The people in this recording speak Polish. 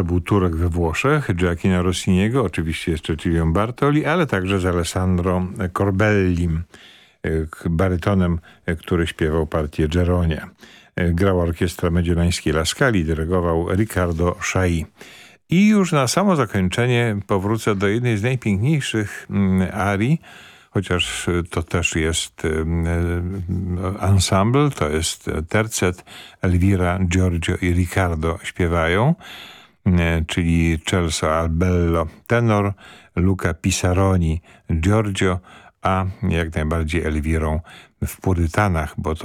To był Turek we Włoszech, Gioachino Rossiniego, oczywiście jeszcze Cecilią Bartoli, ale także z Alessandro Corbellim, barytonem, który śpiewał partię Geronia. Grała orkiestra Mediolanskiej La Scali, dyrygował Riccardo Chailly. I już na samo zakończenie powrócę do jednej z najpiękniejszych arii, chociaż to też jest ensemble, to jest tercet. Elvira, Giorgio i Riccardo śpiewają, czyli Celso Albello tenor, Luca Pisaroni Giorgio, a jak najbardziej Elwirą w Purytanach, bo to